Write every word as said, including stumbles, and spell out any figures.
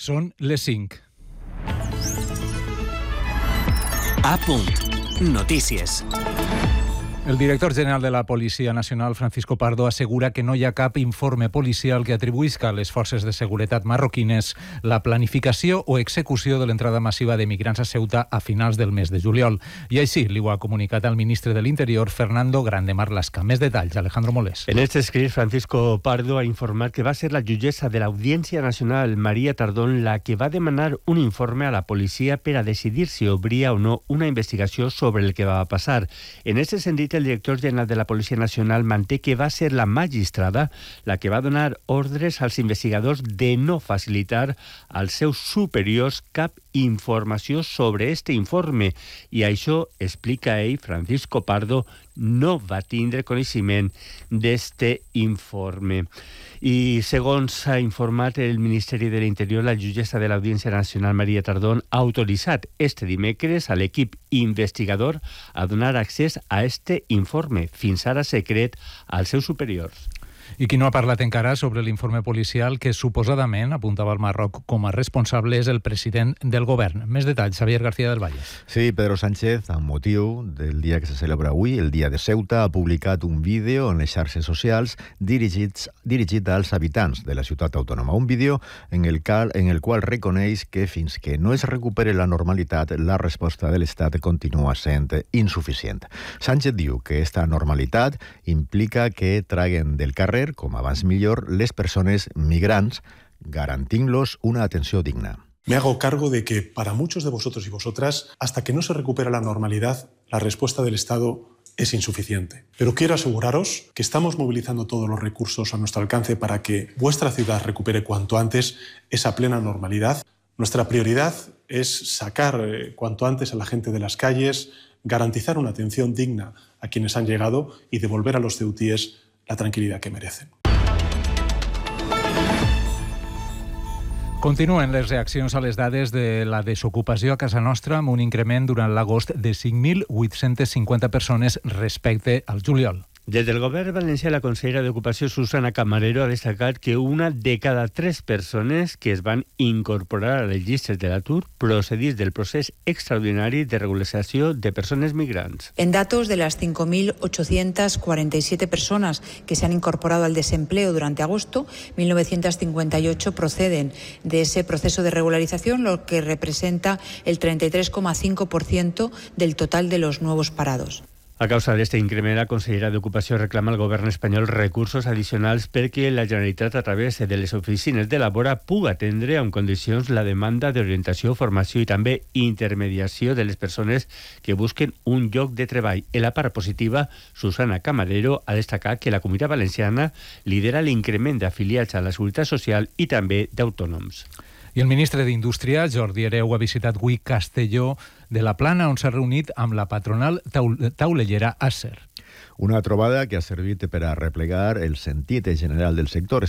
Són les cinc. A punt. Notícies. El director general de la Policia Nacional, Francisco Pardo, assegura que no hi ha cap informe policial que atribuïsca a les forces de seguretat marroquines la planificació o execució de l'entrada massiva de migrants a Ceuta a finals del mes de juliol. I així li ho ha comunicat al ministre de l'Interior, Fernando Grande Marlaska. Més detalls, Alejandro Molés. En este escrit, Francisco Pardo ha informat que va ser la jutgessa de l'Audiència Nacional, María Tardón, la que va demanar un informe a la policia per a decidir si obria o no una investigació sobre el que va passar. En aquest sentit, el director general de la Policia Nacional manté que va ser la magistrada la que va donar ordres als investigadors de no facilitar als seus superiors cap informació sobre este informe i això, explica ell, Francisco Pardo, no va tindre coneixement d'este informe. I segons s'ha informat el Ministeri de l'Interior, la jutgessa de l'Audiència Nacional, María Tardón, ha autoritzat este dimecres a l'equip investigador a donar accés a este informe, fins ara secret, als seus superiors. I qui no ha parlat encara sobre l'informe policial que suposadament apuntava al Marroc com a responsable és el president del govern. Més detalls, Xavier García del Valle. Sí, Pedro Sánchez, amb motiu del dia que se celebra avui, el dia de Ceuta, ha publicat un vídeo en les xarxes socials dirigits, dirigit als habitants de la ciutat autònoma. Un vídeo en el, cal, en el qual reconeix que fins que no es recupere la normalitat, la resposta de l'Estat continua sent insuficient. Sánchez diu que esta normalitat implica que traguen del carrer com abans millor, les persones migrants, garantint-los una atenció digna. Me hago cargo de que para muchos de vosotros y vosotras, hasta que no se recupera la normalidad, la respuesta del Estado es insuficiente. Pero quiero aseguraros que estamos movilizando todos los recursos a nuestro alcance para que vuestra ciudad recupere cuanto antes esa plena normalidad. Nuestra prioridad es sacar eh, cuanto antes a la gente de las calles, garantizar una atención digna a quienes han llegado y devolver a los ceutíes la tranquil·litat que merecen. Continuen les reaccions a les dades de la desocupació a casa nostra amb un increment durant l'agost de cinc mil vuit-cents cinquanta persones respecte al juliol. Des del govern valencià, la consellera d'Ocupació, Susana Camarero, ha destacat que una de cada tres persones que es van incorporar a les llistes de l'atur procedís del procés extraordinari de regularització de persones migrants. En datos de las cinco mil ochocientas cuarenta y siete personas que se han incorporado al desempleo durante agosto, mil novecientos cincuenta y ocho proceden de ese proceso de regularización, lo que representa el treinta y tres coma cinco por ciento del total de los nuevos parados. A causa d'este increment, la consellera d'Ocupació reclama al govern espanyol recursos addicionals perquè la Generalitat, a través de les oficines de Labora, puga atendre en condicions la demanda d'orientació, formació i també intermediació de les persones que busquen un lloc de treball. En la part positiva, Susana Camarero ha destacat que la Comunitat Valenciana lidera l'increment d'afiliats a la Seguretat Social i també d'autònoms. I el ministre d'Indústria, Jordi Hereu, ha visitat avui Castelló de la Plana, on s'ha reunit amb la patronal taulellera Acer. Una trobada que ha servit per a replegar el sentit general del sector,